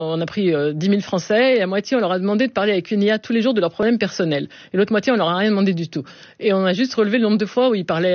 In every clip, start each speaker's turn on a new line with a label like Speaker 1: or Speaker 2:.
Speaker 1: On a pris 10 000 Français et à moitié on leur a demandé de parler avec une IA tous les jours de leurs problèmes personnels. Et l'autre moitié on leur a rien demandé du tout. Et on a juste relevé le nombre de fois où ils parlaient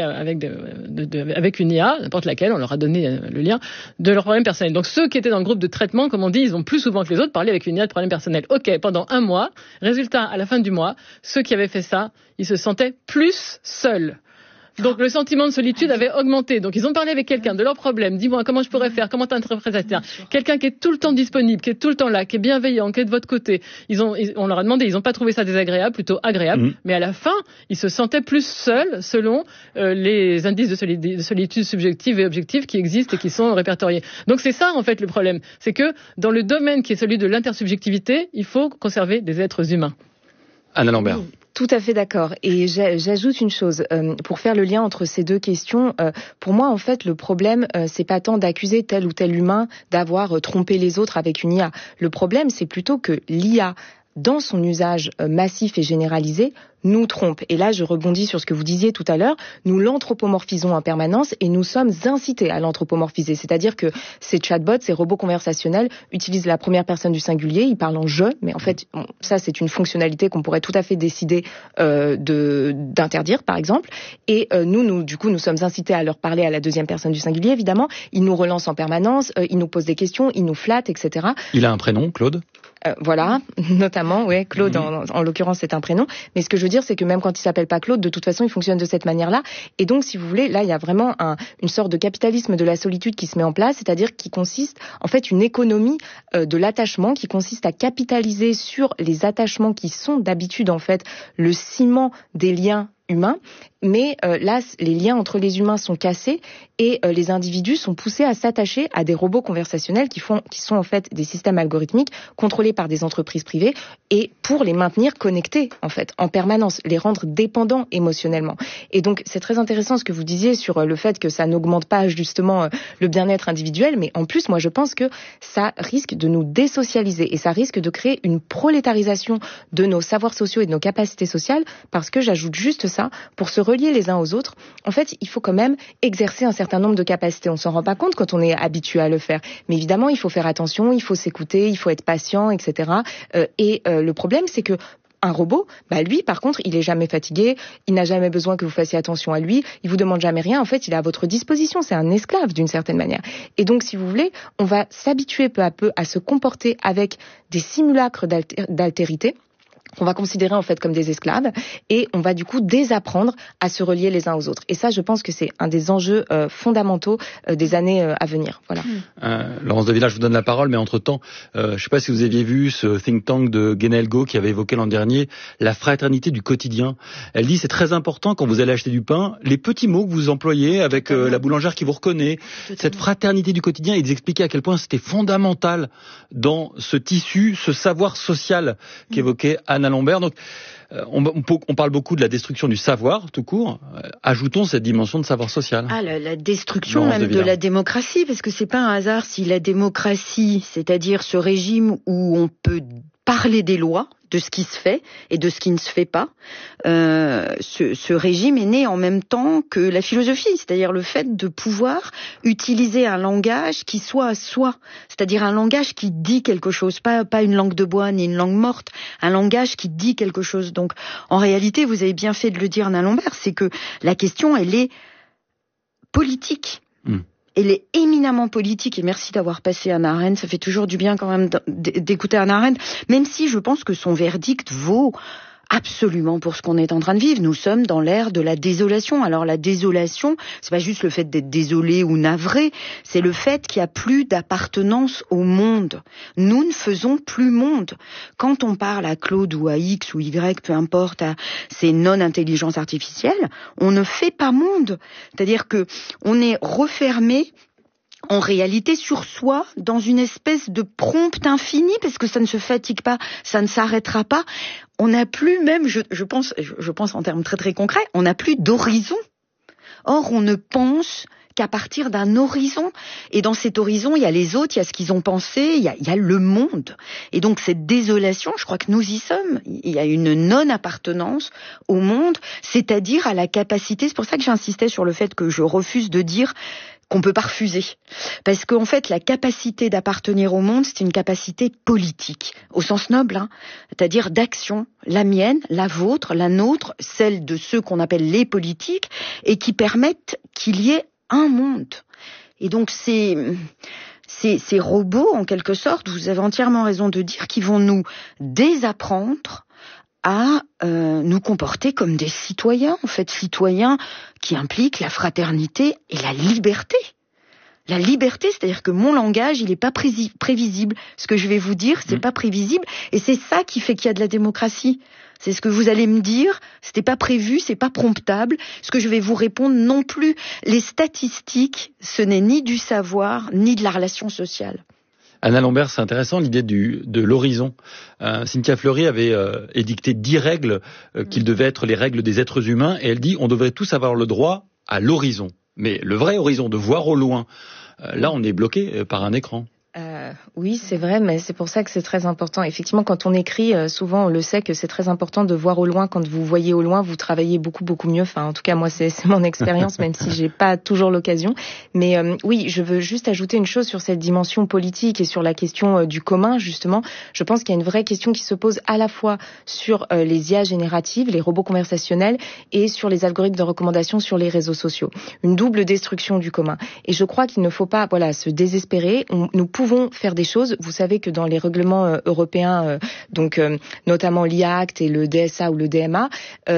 Speaker 1: avec une IA, n'importe laquelle, on leur a donné le lien, de leurs problèmes personnels. Donc ceux qui étaient dans le groupe de traitement, comme on dit, ils ont plus souvent que les autres parlé avec une IA de problèmes personnels. Ok, pendant un mois, résultat, à la fin du mois, ceux qui avaient fait ça, ils se sentaient plus seuls. Donc le sentiment de solitude avait augmenté. Donc ils ont parlé avec quelqu'un de leurs problèmes. Dis-moi comment je pourrais faire, comment t'interprétes ça. Quelqu'un qui est tout le temps disponible, qui est tout le temps là, qui est bienveillant, qui est de votre côté. On leur a demandé, ils n'ont pas trouvé ça désagréable, plutôt agréable. Mais à la fin, ils se sentaient plus seuls selon les indices de solitude subjective et objective qui existent et qui sont répertoriés. Donc c'est ça en fait le problème. C'est que dans le domaine qui est celui de l'intersubjectivité, il faut conserver des êtres humains.
Speaker 2: Anna Lambert.
Speaker 3: Oui, tout à fait d'accord. Et j'ajoute une chose, pour faire le lien entre ces deux questions, pour moi, en fait, le problème, c'est pas tant d'accuser tel ou tel humain d'avoir trompé les autres avec une IA. Le problème, c'est plutôt que l'IA, dans son usage massif et généralisé, nous trompe. Et là, je rebondis sur ce que vous disiez tout à l'heure. Nous l'anthropomorphisons en permanence et nous sommes incités à l'anthropomorphiser. C'est-à-dire que ces chatbots, ces robots conversationnels utilisent la première personne du singulier, ils parlent en « je », mais en fait, ça, c'est une fonctionnalité qu'on pourrait tout à fait décider d'interdire, par exemple. Et nous, du coup, nous sommes incités à leur parler à la deuxième personne du singulier, évidemment. Ils nous relancent en permanence, ils nous posent des questions, ils nous flattent, etc.
Speaker 2: Il a un prénom, Claude ?
Speaker 3: Voilà, notamment, ouais, Claude, en l'occurrence, c'est un prénom. Mais ce que je veux dire, c'est que même quand il s'appelle pas Claude, de toute façon, il fonctionne de cette manière-là. Et donc, si vous voulez, là, il y a vraiment une sorte de capitalisme de la solitude qui se met en place, c'est-à-dire qui consiste, en fait, une économie de l'attachement qui consiste à capitaliser sur les attachements qui sont d'habitude, en fait, le ciment des liens humains. Mais là, les liens entre les humains sont cassés et les individus sont poussés à s'attacher à des robots conversationnels qui sont en fait des systèmes algorithmiques contrôlés par des entreprises privées et pour les maintenir connectés en fait en permanence, les rendre dépendants émotionnellement. Et donc c'est très intéressant ce que vous disiez sur le fait que ça n'augmente pas justement le bien-être individuel, mais en plus moi je pense que ça risque de nous désocialiser et ça risque de créer une prolétarisation de nos savoirs sociaux et de nos capacités sociales parce que j'ajoute juste ça, pour se relier les uns aux autres, en fait, il faut quand même exercer un certain nombre de capacités. On s'en rend pas compte quand on est habitué à le faire. Mais évidemment, il faut faire attention, il faut s'écouter, il faut être patient, etc. Le problème, c'est que un robot, lui, par contre, il est jamais fatigué, il n'a jamais besoin que vous fassiez attention à lui, il vous demande jamais rien. En fait, il est à votre disposition. C'est un esclave d'une certaine manière. Et donc, si vous voulez, on va s'habituer peu à peu à se comporter avec des simulacres d'altérité qu'on va considérer en fait comme des esclaves et on va du coup désapprendre à se relier les uns aux autres. Et ça, je pense que c'est un des enjeux fondamentaux des années à venir. Voilà.
Speaker 2: Laurence de Villard, je vous donne la parole, mais entre-temps, je ne sais pas si vous aviez vu ce think tank de Guénelgo qui avait évoqué l'an dernier la fraternité du quotidien. Elle dit c'est très important quand vous allez acheter du pain, les petits mots que vous employez avec la boulangère qui vous reconnaît, cette fraternité du quotidien, ils expliquaient à quel point c'était fondamental dans ce tissu, ce savoir social qu'évoquait Anna Lambert. Donc, on parle beaucoup de la destruction du savoir, tout court. Ajoutons cette dimension de savoir social.
Speaker 4: La destruction même de la démocratie, parce que c'est pas un hasard si la démocratie, c'est-à-dire ce régime où on peut parler des lois, de ce qui se fait et de ce qui ne se fait pas, ce régime est né en même temps que la philosophie, c'est-à-dire le fait de pouvoir utiliser un langage qui soit à soi, c'est-à-dire un langage qui dit quelque chose, pas une langue de bois ni une langue morte, un langage qui dit quelque chose. Donc, en réalité, vous avez bien fait de le dire, Anna Lambert, c'est que la question, elle est politique. Elle est éminemment politique et merci d'avoir passé Hannah Arendt. Ça fait toujours du bien quand même d'écouter Hannah Arendt, même si je pense que son verdict vaut absolument pour ce qu'on est en train de vivre. Nous sommes dans l'ère de la désolation. Alors la désolation, c'est pas juste le fait d'être désolé ou navré, c'est le fait qu'il n'y a plus d'appartenance au monde. Nous ne faisons plus monde. Quand on parle à Claude ou à X ou Y, peu importe, à ces non-intelligences artificielles, on ne fait pas monde. C'est-à-dire que on est refermé en réalité sur soi, dans une espèce de prompte infini, parce que ça ne se fatigue pas, ça ne s'arrêtera pas. On n'a plus même, je pense en termes très très concrets, on n'a plus d'horizon. Or, on ne pense qu'à partir d'un horizon. Et dans cet horizon, il y a les autres, il y a ce qu'ils ont pensé, il y a le monde. Et donc, cette désolation, je crois que nous y sommes. Il y a une non-appartenance au monde, c'est-à-dire à la capacité, c'est pour ça que j'insistais sur le fait que je refuse de dire qu'on peut pas refuser. Parce qu'en fait, la capacité d'appartenir au monde, c'est une capacité politique, au sens noble, c'est-à-dire d'action, la mienne, la vôtre, la nôtre, celle de ceux qu'on appelle les politiques, et qui permettent qu'il y ait un monde. Et donc, ces robots, en quelque sorte, vous avez entièrement raison de dire, qui vont nous désapprendre à nous comporter comme des citoyens, en fait, citoyens qui impliquent la fraternité et la liberté. La liberté, c'est-à-dire que mon langage, il n'est pas prévisible. Ce que je vais vous dire, c'est pas prévisible, et c'est ça qui fait qu'il y a de la démocratie. C'est ce que vous allez me dire, c'était pas prévu, c'est pas promptable. Ce que je vais vous répondre non plus. Les statistiques, ce n'est ni du savoir, ni de la relation sociale.
Speaker 2: Anna Lambert, c'est intéressant l'idée de l'horizon. Cynthia Fleury avait édicté 10 règles qui devaient être les règles des êtres humains, et elle dit on devrait tous avoir le droit à l'horizon. Mais le vrai horizon, de voir au loin, là on est bloqué par un écran.
Speaker 3: Oui, c'est vrai, mais c'est pour ça que c'est très important. Effectivement, quand on écrit, souvent on le sait que c'est très important de voir au loin. Quand vous voyez au loin, vous travaillez beaucoup mieux. Enfin, en tout cas, moi, c'est mon expérience, même si j'ai pas toujours l'occasion. Mais oui, je veux juste ajouter une chose sur cette dimension politique et sur la question du commun, justement. Je pense qu'il y a une vraie question qui se pose à la fois sur les IA génératives, les robots conversationnels, et sur les algorithmes de recommandation sur les réseaux sociaux. Une double destruction du commun. Et je crois qu'il ne faut pas, se désespérer. Nous pouvons faire des choses. Vous savez que dans les règlements européens, notamment l'IA Act et le DSA ou le DMA,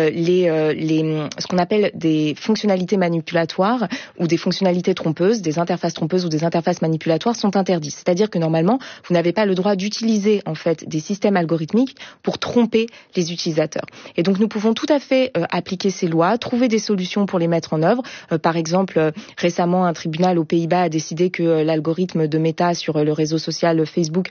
Speaker 3: ce qu'on appelle des fonctionnalités manipulatoires ou des fonctionnalités trompeuses, des interfaces trompeuses ou des interfaces manipulatoires sont interdites. C'est-à-dire que normalement, vous n'avez pas le droit d'utiliser en fait des systèmes algorithmiques pour tromper les utilisateurs. Et donc nous pouvons tout à fait appliquer ces lois, trouver des solutions pour les mettre en œuvre. Par exemple, récemment, un tribunal aux Pays-Bas a décidé que l'algorithme de Meta sur le réseau social Facebook,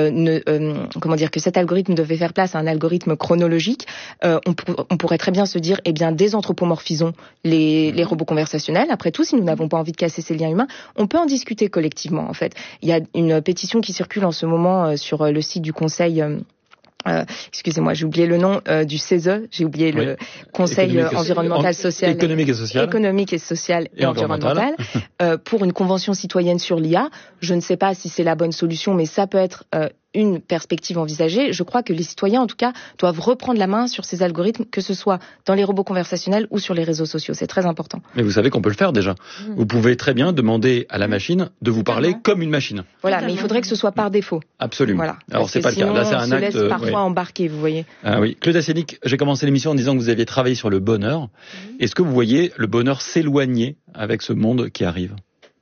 Speaker 3: que cet algorithme devait faire place à un algorithme chronologique. On pourrait très bien se dire, désanthropomorphisons les robots conversationnels. Après tout, si nous n'avons pas envie de casser ces liens humains, on peut en discuter collectivement, en fait. Il y a une pétition qui circule en ce moment sur le site du Conseil... excusez-moi, j'ai oublié le nom du CESE, j'ai oublié le Conseil environnemental, social, économique et social et environnemental, pour une convention citoyenne sur l'IA. Je ne sais pas si c'est la bonne solution, mais ça peut être une perspective envisagée. Je crois que les citoyens, en tout cas, doivent reprendre la main sur ces algorithmes, que ce soit dans les robots conversationnels ou sur les réseaux sociaux. C'est très important.
Speaker 2: Mais vous savez qu'on peut le faire déjà. Vous pouvez très bien demander à la machine de vous parler comme une machine.
Speaker 3: Voilà, mais il faudrait que ce soit par défaut.
Speaker 2: Absolument.
Speaker 3: Voilà.
Speaker 2: Alors c'est pas le cas. Là, c'est un acte.
Speaker 3: On se laisse parfois embarquer, vous voyez.
Speaker 2: Ah oui. Claude Assénic, j'ai commencé l'émission en disant que vous aviez travaillé sur le bonheur. Est-ce que vous voyez le bonheur s'éloigner avec ce monde qui arrive ?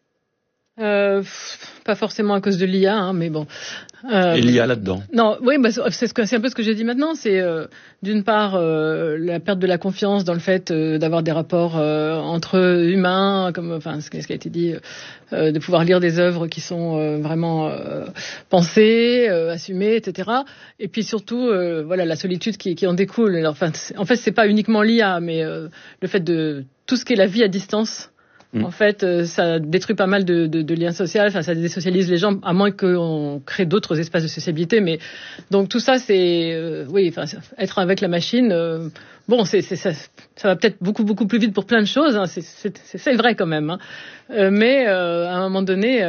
Speaker 1: Pas forcément à cause de l'IA, mais bon.
Speaker 2: Et l'IA là-dedans.
Speaker 1: Non, oui, c'est un peu ce que j'ai dit maintenant. C'est d'une part la perte de la confiance dans le fait d'avoir des rapports entre humains, ce qui a été dit, de pouvoir lire des œuvres qui sont vraiment pensées, assumées, etc. Et puis surtout, la solitude qui en découle. Alors, en fait, c'est pas uniquement l'IA, mais le fait de tout ce qui est la vie à distance. En fait, ça détruit pas mal de liens sociaux, ça désocialise les gens, à moins qu'on crée d'autres espaces de sociabilité. Mais donc tout ça, c'est être avec la machine. Ça va peut-être beaucoup plus vite pour plein de choses. Hein, c'est vrai quand même. Hein. Mais à un moment donné,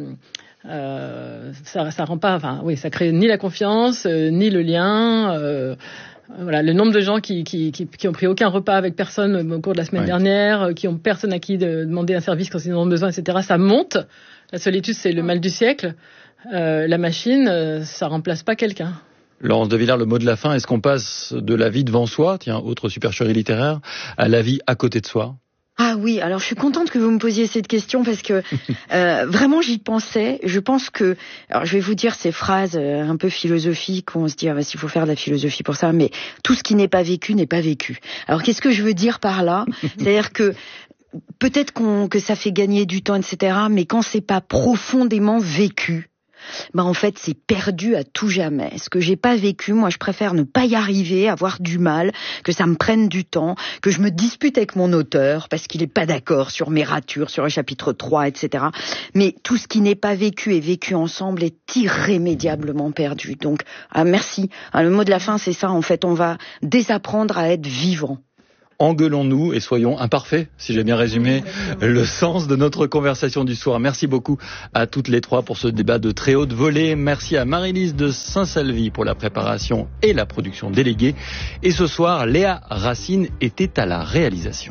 Speaker 1: ça rend pas. Ça crée ni la confiance, ni le lien. Le nombre de gens qui ont pris aucun repas avec personne au cours de la semaine dernière, qui ont personne à qui demander un service quand ils en ont besoin, etc. Ça monte. La solitude, c'est le mal du siècle. La machine, ça remplace pas quelqu'un.
Speaker 2: Laurence de Villard, le mot de la fin, est-ce qu'on passe de la vie devant soi, autre supercherie littéraire, à la vie à côté de soi ?
Speaker 4: Ah oui, alors je suis contente que vous me posiez cette question parce que vraiment j'y pensais. Je pense que, alors je vais vous dire ces phrases un peu philosophiques où on se dit s'il faut faire de la philosophie pour ça, mais tout ce qui n'est pas vécu n'est pas vécu. Alors qu'est-ce que je veux dire par là ? C'est-à-dire que peut-être que ça fait gagner du temps, etc. Mais quand c'est pas profondément vécu, en fait, c'est perdu à tout jamais. Ce que j'ai pas vécu, moi, je préfère ne pas y arriver, avoir du mal, que ça me prenne du temps, que je me dispute avec mon auteur parce qu'il est pas d'accord sur mes ratures, sur le chapitre 3, etc. Mais tout ce qui n'est pas vécu et vécu ensemble est irrémédiablement perdu. Donc, merci. Le mot de la fin, c'est ça. En fait, on va désapprendre à être vivant.
Speaker 2: engueulons-nous et soyons imparfaits, si j'ai bien résumé le sens de notre conversation du soir. Merci beaucoup à toutes les trois pour ce débat de très haute volée. Merci à Marie-Lise de Saint-Salvi pour la préparation et la production déléguée. Et ce soir, Léa Racine était à la réalisation.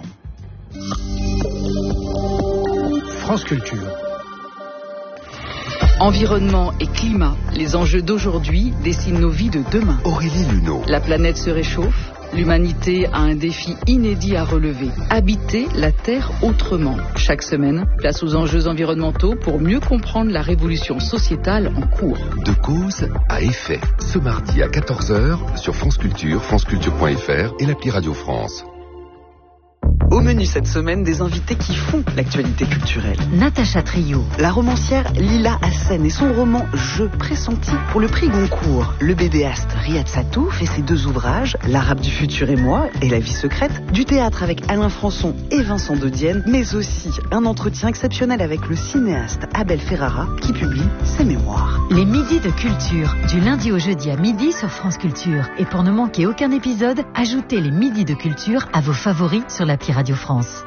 Speaker 5: France Culture.
Speaker 6: Environnement et climat, les enjeux d'aujourd'hui dessinent nos vies de demain.
Speaker 7: Aurélie Luneau.
Speaker 6: La planète se réchauffe, l'humanité a un défi inédit à relever. Habiter la Terre autrement. Chaque semaine, place aux enjeux environnementaux pour mieux comprendre la révolution sociétale en cours.
Speaker 7: De cause à effet. Ce mardi à 14h sur France Culture, franceculture.fr et l'appli Radio France.
Speaker 8: Au menu cette semaine, des invités qui font l'actualité culturelle.
Speaker 9: Natacha Trio,
Speaker 8: la romancière Lila Hassen et son roman Je pressenti pour le prix Goncourt. Le bédéaste Riyad Sattou fait ses 2 ouvrages, L'Arabe du futur et moi et La vie secrète, du théâtre avec Alain Françon et Vincent de Dienne, mais aussi un entretien exceptionnel avec le cinéaste Abel Ferrara qui publie ses mémoires.
Speaker 9: Les midis de culture, du lundi au jeudi à midi sur France Culture. Et pour ne manquer aucun épisode, ajoutez les midis de culture à vos favoris sur l'appli Radio France.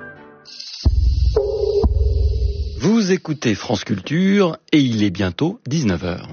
Speaker 2: Vous écoutez France Culture et il est bientôt 19h.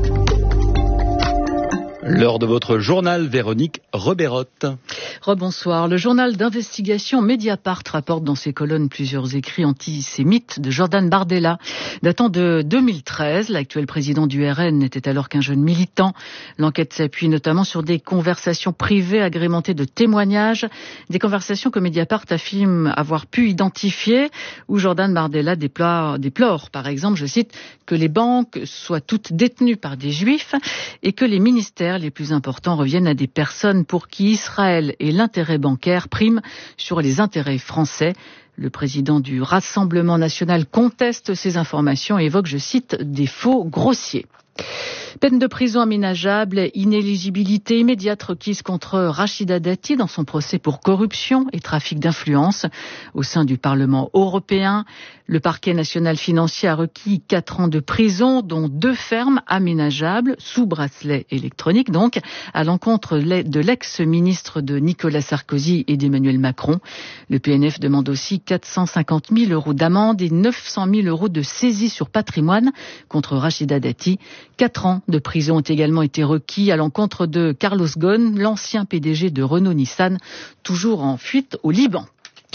Speaker 2: L'heure de votre journal, Véronique Reberotte.
Speaker 1: Rebonsoir. Le journal d'investigation Mediapart rapporte dans ses colonnes plusieurs écrits antisémites de Jordan Bardella. Datant de 2013, l'actuel président du RN n'était alors qu'un jeune militant. L'enquête s'appuie notamment sur des conversations privées agrémentées de témoignages. Des conversations que Mediapart affirme avoir pu identifier, où Jordan Bardella déplore, par exemple, je cite, que les banques soient toutes détenues par des juifs et que les ministères les plus importants reviennent à des personnes pour qui Israël et l'intérêt bancaire priment sur les intérêts français. Le président du Rassemblement national conteste ces informations et évoque, je cite, des faux grossiers. Peine de prison aménageable, inéligibilité immédiate requise contre Rachida Dati dans son procès pour corruption et trafic d'influence au sein du Parlement européen. Le parquet national financier a requis 4 ans de prison, dont 2 fermes aménageables, sous bracelet électronique donc, à l'encontre de l'ex-ministre de Nicolas Sarkozy et d'Emmanuel Macron. Le PNF demande aussi 450 000 € d'amende et 900 000 € de saisie sur patrimoine contre Rachida Dati. 4 ans de prison ont également été requis à l'encontre de Carlos Ghosn, l'ancien PDG de Renault-Nissan, toujours en fuite au Liban.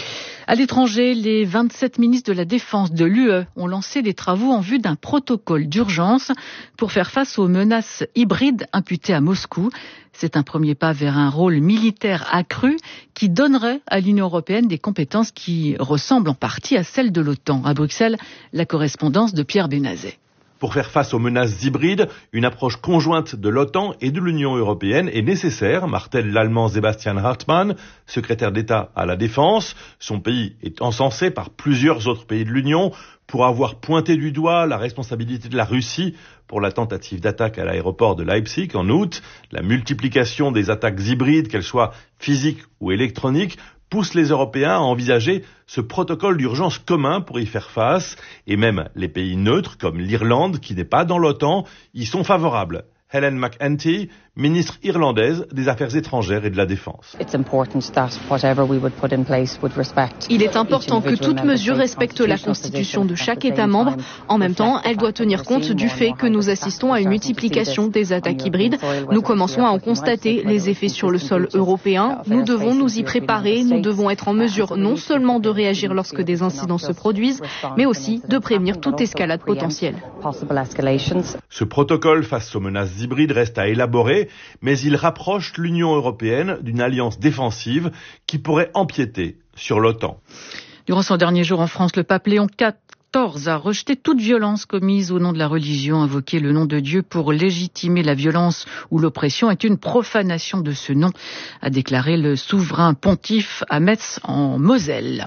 Speaker 1: À l'étranger, les 27 ministres de la Défense de l'UE ont lancé des travaux en vue d'un protocole d'urgence pour faire face aux menaces hybrides imputées à Moscou. C'est un premier pas vers un rôle militaire accru qui donnerait à l'Union européenne des compétences qui ressemblent en partie à celles de l'OTAN. À Bruxelles, la correspondance de Pierre Benazet.
Speaker 10: Pour faire face aux menaces hybrides, une approche conjointe de l'OTAN et de l'Union européenne est nécessaire, martèle l'Allemand Sebastian Hartmann, secrétaire d'État à la Défense. Son pays est encensé par plusieurs autres pays de l'Union pour avoir pointé du doigt la responsabilité de la Russie pour la tentative d'attaque à l'aéroport de Leipzig en août. La multiplication des attaques hybrides, qu'elles soient physiques ou électroniques, pousse les Européens à envisager ce protocole d'urgence commun pour y faire face, et même les pays neutres comme l'Irlande, qui n'est pas dans l'OTAN, y sont favorables. Helen McEntee, ministre irlandaise des Affaires étrangères et de la Défense.
Speaker 11: Il est important que toute mesure respecte la constitution de chaque État membre. En même temps, elle doit tenir compte du fait que nous assistons à une multiplication des attaques hybrides. Nous commençons à en constater les effets sur le sol européen. Nous devons nous y préparer. Nous devons être en mesure non seulement de réagir lorsque des incidents se produisent, mais aussi de prévenir toute escalade potentielle.
Speaker 10: Ce protocole face aux menaces hybrides reste à élaborer, mais il rapproche l'Union européenne d'une alliance défensive qui pourrait empiéter sur l'OTAN.
Speaker 1: Durant son dernier jour en France, le pape Léon XIV a rejeté toute violence commise au nom de la religion. Invoquer le nom de Dieu pour légitimer la violence ou l'oppression est une profanation de ce nom, a déclaré le souverain pontife à Metz en Moselle.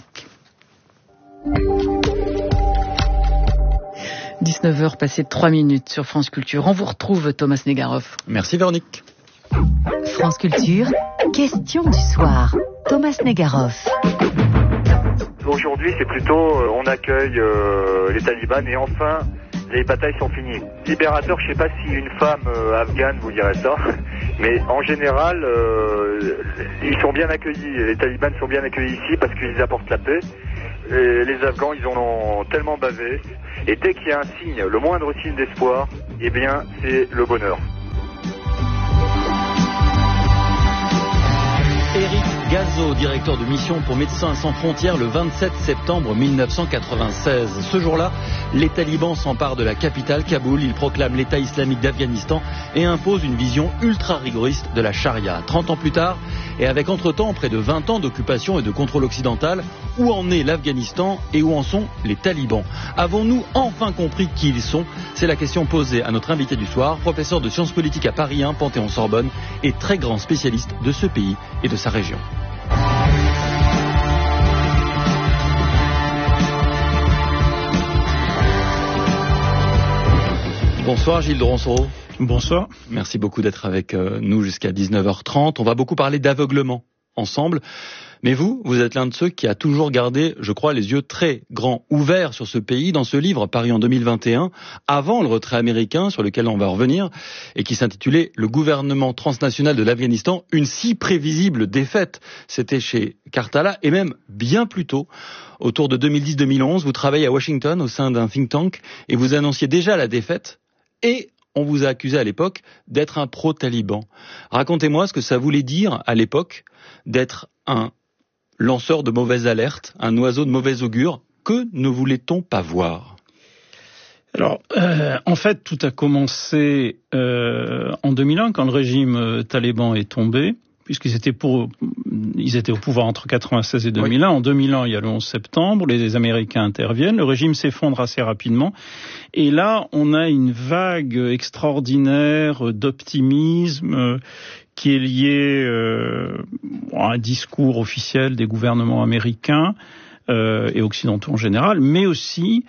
Speaker 1: 19h passées de 3 minutes sur France Culture. On vous retrouve, Thomas Negaroff.
Speaker 2: Merci Véronique.
Speaker 9: France Culture, question du soir. Thomas Negaroff.
Speaker 12: Aujourd'hui, c'est plutôt on accueille les talibans et enfin les batailles sont finies. Libérateur, je ne sais pas si une femme afghane vous dirait ça. Mais en général, ils sont bien accueillis. Les talibans sont bien accueillis ici parce qu'ils apportent la paix. Et les Afghans, ils en ont tellement bavé. Et dès qu'il y a un signe, le moindre signe d'espoir, eh bien, c'est le bonheur.
Speaker 2: Eric Gazo, directeur de mission pour Médecins sans frontières, le 27 septembre 1996. Ce jour-là, les talibans s'emparent de la capitale, Kaboul. Ils proclament l'État islamique d'Afghanistan et imposent une vision ultra-rigoriste de la charia. 30 ans plus tard, et avec entre-temps près de 20 ans d'occupation et de contrôle occidental, où en est l'Afghanistan et où en sont les talibans? Avons-nous enfin compris qui ils sont? C'est la question posée à notre invité du soir, professeur de sciences politiques à Paris 1, Panthéon-Sorbonne, et très grand spécialiste de ce pays et de sa région. Bonsoir Gilles de Ronceau.
Speaker 13: Bonsoir.
Speaker 2: Merci beaucoup d'être avec nous jusqu'à 19h30. On va beaucoup parler d'aveuglement ensemble. Mais vous êtes l'un de ceux qui a toujours gardé, je crois, les yeux très grands ouverts sur ce pays dans ce livre paru en 2021, avant le retrait américain, sur lequel on va revenir, et qui s'intitulait « Le gouvernement transnational de l'Afghanistan, une si prévisible défaite ». C'était chez Karthala, et même bien plus tôt, autour de 2010-2011, vous travaillez à Washington au sein d'un think tank, et vous annonciez déjà la défaite, et on vous a accusé à l'époque d'être un pro-taliban. Racontez-moi ce que ça voulait dire à l'époque d'être un lanceur de mauvaises alertes, un oiseau de mauvais augure. Que ne voulait-on pas voir?
Speaker 13: Alors, en fait, tout a commencé en 2001, quand le régime taliban est tombé, puisqu'ils étaient au pouvoir entre 96 et 2001. Oui. En 2001, il y a le 11 septembre, les Américains interviennent, le régime s'effondre assez rapidement, et là, on a une vague extraordinaire d'optimisme qui est liée à un discours officiel des gouvernements américains et occidentaux en général, mais aussi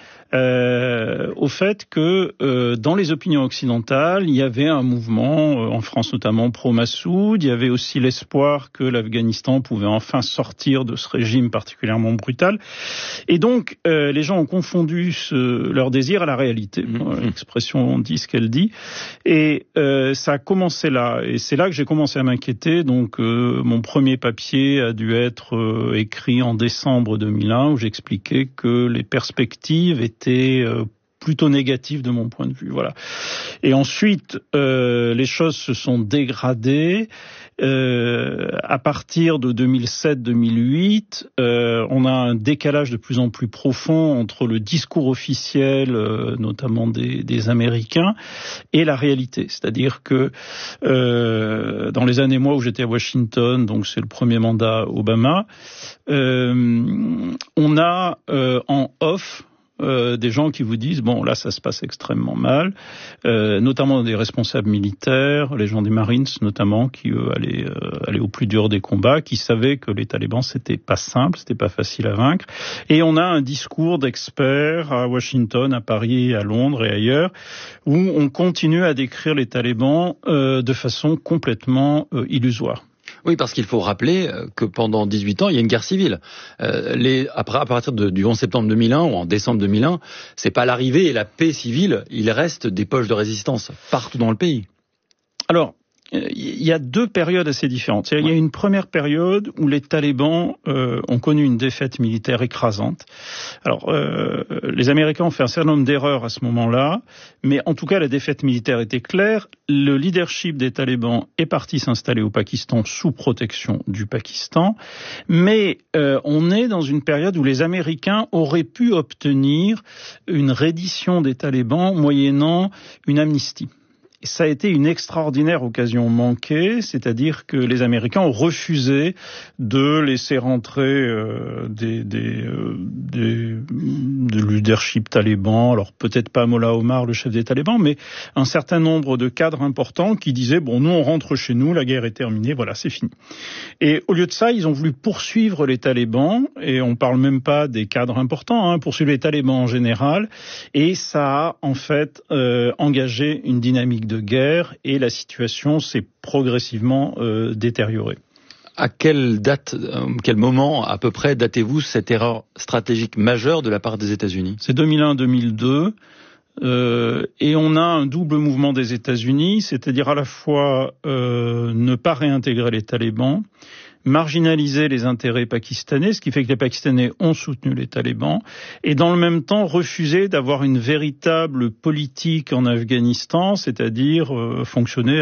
Speaker 13: au fait que dans les opinions occidentales, il y avait un mouvement, en France notamment pro-Massoud, il y avait aussi l'espoir que l'Afghanistan pouvait enfin sortir de ce régime particulièrement brutal. Et donc, les gens ont confondu leur désir à la réalité. L'expression dit ce qu'elle dit. Et ça a commencé là. Et c'est là que j'ai commencé à m'inquiéter. Donc, mon premier papier a dû être écrit en décembre 2001, où j'expliquais que les perspectives étaient plutôt négatif de mon point de vue. Voilà. Et ensuite, les choses se sont dégradées. À partir de 2007-2008, on a un décalage de plus en plus profond entre le discours officiel, notamment des Américains, et la réalité. C'est-à-dire que dans les années où j'étais à Washington, donc c'est le premier mandat Obama, on a en off des gens qui vous disent bon là ça se passe extrêmement mal, notamment des responsables militaires, les gens des Marines notamment qui allaient au plus dur des combats, qui savaient que les talibans c'était pas simple, c'était pas facile à vaincre, et on a un discours d'experts à Washington, à Paris, à Londres et ailleurs où on continue à décrire les talibans de façon complètement illusoire.
Speaker 2: Oui, parce qu'il faut rappeler que pendant 18 ans, il y a une guerre civile. À partir du 11 septembre 2001 ou en décembre 2001, c'est pas l'arrivée et la paix civile, il reste des poches de résistance partout dans le pays.
Speaker 13: Alors, il y a deux périodes assez différentes. Il y a une première période où les talibans ont connu une défaite militaire écrasante. Alors, les Américains ont fait un certain nombre d'erreurs à ce moment-là, mais en tout cas, la défaite militaire était claire. Le leadership des talibans est parti s'installer au Pakistan sous protection du Pakistan, mais on est dans une période où les Américains auraient pu obtenir une reddition des talibans moyennant une amnistie. Ça a été une extraordinaire occasion manquée, c'est-à-dire que les Américains ont refusé de laisser rentrer des leadership talibans, alors peut-être pas Mollah Omar, le chef des talibans, mais un certain nombre de cadres importants qui disaient bon, nous on rentre chez nous, la guerre est terminée, voilà, c'est fini. Et au lieu de ça, ils ont voulu poursuivre les talibans, et on parle même pas des cadres importants, poursuivre les talibans en général, et ça a en fait engagé une dynamique de guerre, et la situation s'est progressivement détériorée.
Speaker 2: À quelle date, quel moment à peu près datez-vous cette erreur stratégique majeure de la part des États-Unis ?
Speaker 13: C'est 2001-2002. Et on a un double mouvement des États-Unis, c'est-à-dire à la fois ne pas réintégrer les talibans, marginaliser les intérêts pakistanais, ce qui fait que les Pakistanais ont soutenu les talibans, et dans le même temps refuser d'avoir une véritable politique en Afghanistan, c'est-à-dire fonctionner